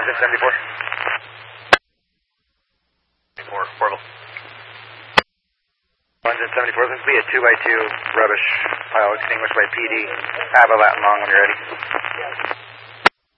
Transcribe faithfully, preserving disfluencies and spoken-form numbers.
London seventy-four. seventy-four, portable. London seventy-four, this will be a two by two rubbish pile extinguished by P D. Have a Latin long when you're ready.